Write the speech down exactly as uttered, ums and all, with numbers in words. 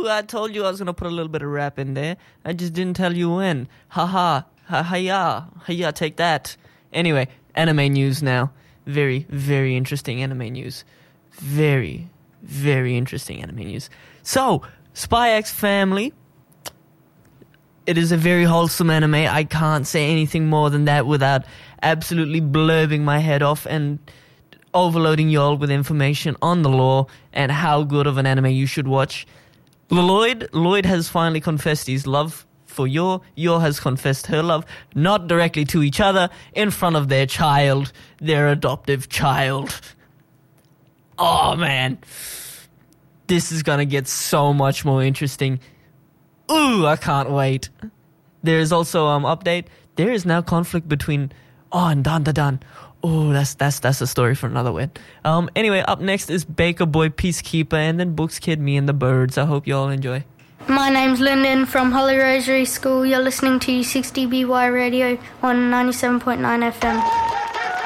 Ooh, I told you I was going to put a little bit of rap in there. I just didn't tell you when. Ha-ha. Ha-ha-ya. Ha-ya, take that. Anyway, anime news now. Very, very interesting anime news. Very, very interesting anime news. So, Spy X Family. It is a very wholesome anime. I can't say anything more than that without absolutely blurbing my head off and overloading y'all with information on the lore and how good of an anime you should watch. Lloyd, Lloyd has finally confessed his love for Yor. Yor has confessed her love, not directly to each other, in front of their child, their adoptive child. Oh, man. This is going to get so much more interesting. Ooh, I can't wait. There is also um update. There is now conflict between Oh and Dan Da Dan. Oh, that's that's that's a story for another one. Um. Anyway, up next is Baker Boy Peacekeeper, and then Books Kid, Me and the Birds. I hope you all enjoy. My name's Lyndon from Holy Rosary School. You're listening to sixty B Y Radio on ninety-seven point nine F M.